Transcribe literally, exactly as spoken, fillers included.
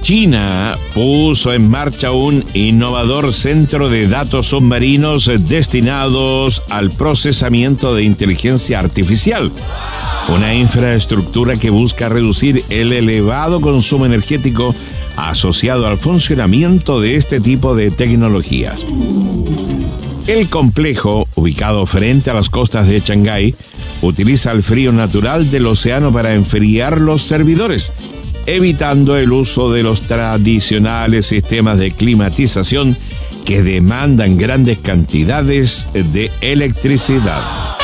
China puso en marcha un innovador centro de datos submarinos destinados al procesamiento de inteligencia artificial. Una infraestructura que busca reducir el elevado consumo energético asociado al funcionamiento de este tipo de tecnologías. El complejo, ubicado frente a las costas de Shanghái, utiliza el frío natural del océano para enfriar los servidores, evitando el uso de los tradicionales sistemas de climatización que demandan grandes cantidades de electricidad.